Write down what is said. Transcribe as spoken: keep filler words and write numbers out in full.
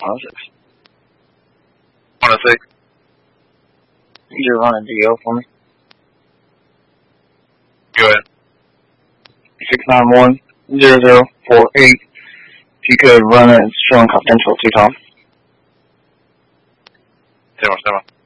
one oh six. one oh six. You're running D O for me. Go ahead. six nine one zero zero four eight. If you could run it, it's showing confidential two Tom. Seven seven.